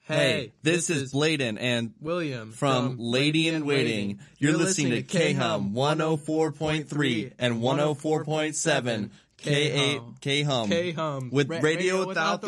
Hey, this is Bladen and William from Lady in Waiting. You're listening to K-Hum 104.3 and 104.7 K-Hum K-Hum with Radio Without the